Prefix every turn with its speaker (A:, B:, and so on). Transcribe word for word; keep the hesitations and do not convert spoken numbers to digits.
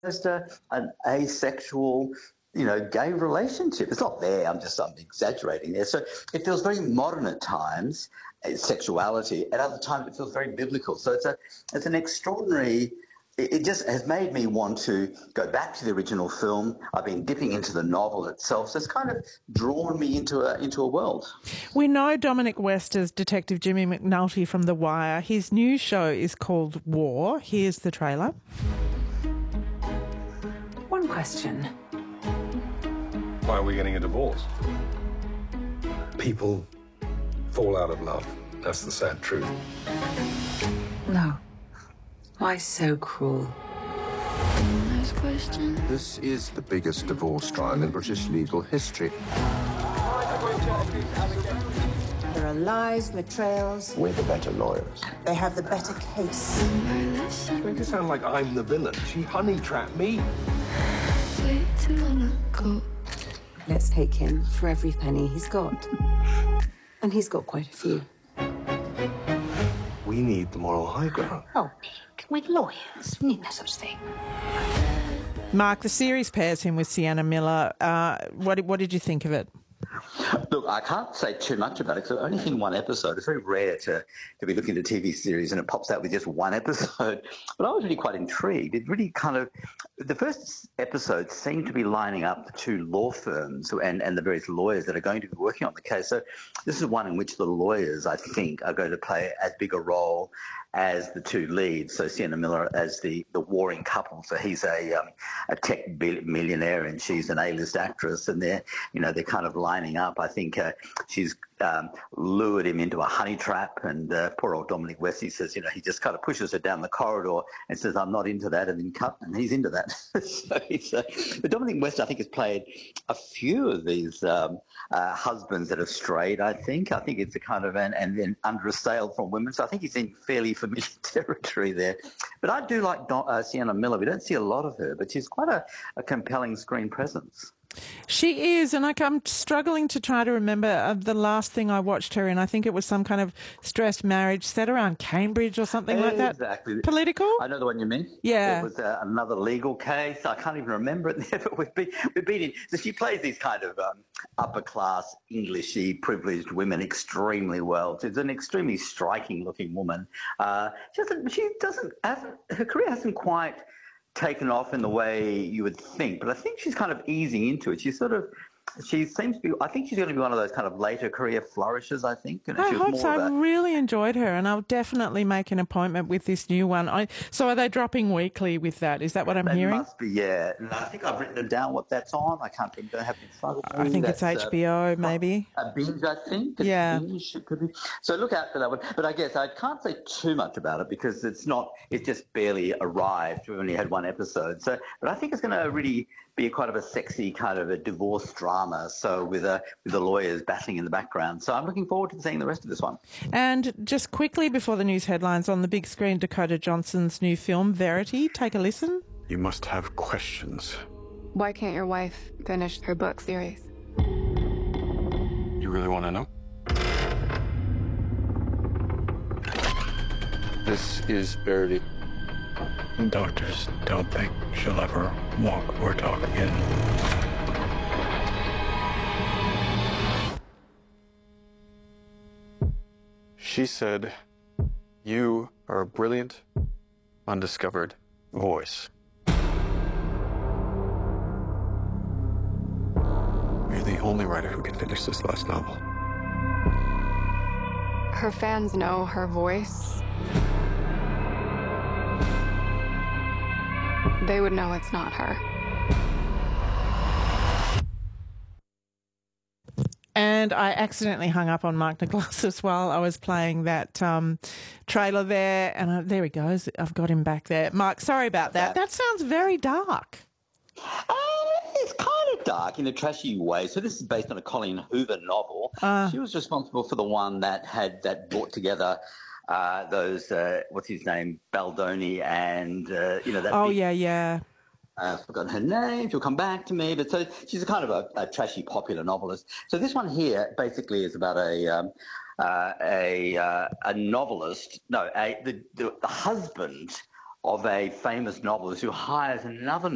A: just a, an asexual, you know, gay relationship. It's not there. I'm just I'm exaggerating there. So it feels very modern at times, uh, sexuality. At other times, it feels very biblical. So it's a it's an extraordinary. It, it just has made me want to go back to the original film. I've been dipping into the novel itself. So it's kind of drawn me into a into a world.
B: We know Dominic West as Detective Jimmy McNulty from The Wire. His new show is called War. Here's the trailer.
C: One question.
D: Why are we getting a divorce? People fall out of love. That's the sad truth.
C: No. Why so cruel?
E: This is the biggest divorce trial in British legal history.
F: There are lies, betrayals.
E: We're the better lawyers.
F: They have the better case.
D: Make it sound like I'm the villain. She honey trapped me.
C: Let's take him for every penny he's got. And he's got quite a few.
D: We need the moral high ground.
F: Oh, Nick, we're lawyers. We need no such thing.
B: Mark, the series pairs him with Sienna Miller. Uh, what, what did you think of it?
A: Look, I can't say too much about it because I've only seen one episode. It's very rare to, to be looking at a T V series and it pops out with just one episode. But I was really quite intrigued. It really kind of, the first episode seemed to be lining up the two law firms and, and the various lawyers that are going to be working on the case. So this is one in which the lawyers, I think, are going to play as big a role as the two leads. So Sienna Miller as the, the warring couple. So he's a um, a tech millionaire and she's an A-list actress, and they're you know they're kind of lining up. I think uh, she's um, lured him into a honey trap, and uh, poor old Dominic West, he says, you know, he just kind of pushes her down the corridor and says, "I'm not into that," and then cut, and he's into that. so he's, uh, but Dominic West, I think, has played a few of these um, uh, husbands that have strayed. I think, I think it's a kind of an and then under a sail from women. So I think he's in fairly familiar territory there. But I do like Don, uh, Sienna Miller. We don't see a lot of her, but she's quite a, a compelling screen presence.
B: She is, and like, I'm struggling to try to remember uh, the last thing I watched her in. I think it was some kind of stressed marriage set around Cambridge or something like that.
A: Exactly.
B: Political?
A: I know the one you mean.
B: Yeah.
A: It was uh, another legal case. I can't even remember it there, but we've been, we've been in. So she plays these kind of um, upper-class, Englishy, privileged women extremely well. She's an extremely striking-looking woman. Uh, she doesn't, she doesn't, hasn't, her career hasn't quite taken off in the way you would think, but I think she's kind of easing into it. She's sort of, she seems to be, I think she's going to be one of those kind of later career flourishes, I think. And
B: I
A: she was
B: hope
A: more
B: so.
A: of
B: I
A: a,
B: really enjoyed her, and I'll definitely make an appointment with this new one. I, so are they dropping weekly with that? Is that what I'm
A: It
B: hearing?
A: must be, yeah. And I think I've written down what that's on. I can't think, don't have it in front of me.
B: I think it's
A: That's,
B: H B O,
A: uh,
B: maybe.
A: A binge, I think. A
B: Yeah.
A: binge, it could be. So look out for that one. But I guess I can't say too much about it because it's not, it just barely arrived. We've only had one episode. So, but I think it's going to really be quite of a sexy kind of a divorce drama. So with a, with the lawyers battling in the background. So I'm looking forward to seeing the rest of this one.
B: And just quickly before the news headlines, on the big screen, Dakota Johnson's new film, Verity. Take a listen.
G: You must have questions.
H: Why can't your wife finish her book series?
G: You really want to know? This is Verity. Doctors don't think she'll ever walk or talk again. She said, "You are a brilliant, undiscovered voice. You're the only writer who can finish this last novel."
H: Her fans know her voice. They would know it's not her.
B: And I accidentally hung up on Mark Nicholas while I was playing that um, trailer there. And I, there he goes. I've got him back there. Mark, sorry about that. That sounds very dark.
A: Uh, it's kind of dark in a trashy way. So this is based on a Colleen Hoover novel.
B: Uh,
A: she was responsible for the one that had that brought together uh, those uh, what's his name, Baldoni, and uh, you know that.
B: oh
A: big,
B: yeah, yeah.
A: Uh, I've forgotten her name. She'll come back to me. But so she's a kind of a, a trashy, popular novelist. So this one here basically is about a um, uh, a uh, a novelist. No, a, the, the the husband of a famous novelist who hires another